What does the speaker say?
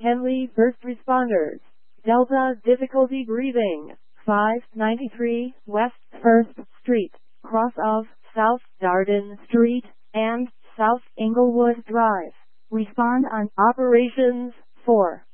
Henley First Responders. Delta difficulty breathing. 593 West 1st Street, cross of South Darden Street and South Englewood Drive. Respond on Operations 4.